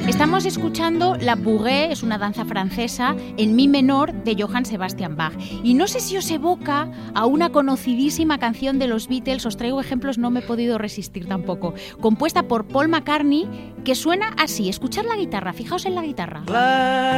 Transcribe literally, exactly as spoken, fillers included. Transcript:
Estamos escuchando La Bourrée, es una danza francesa en mi menor de Johann Sebastian Bach. Y no sé si os evoca a una conocidísima canción de los Beatles, os traigo ejemplos, no me he podido resistir tampoco, compuesta por Paul McCartney, que suena así. Escuchad la guitarra, fijaos en la guitarra.